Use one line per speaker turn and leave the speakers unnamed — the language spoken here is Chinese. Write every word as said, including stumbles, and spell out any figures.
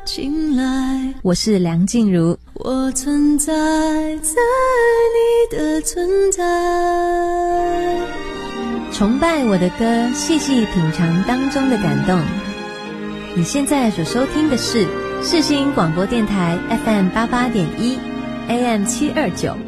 青睐。
我是梁静茹，
我存在在你的存在。
崇拜我的歌，细细品尝当中的感动。你现在所收听的是世新广播电台 F M 八八点一 A M 七二九。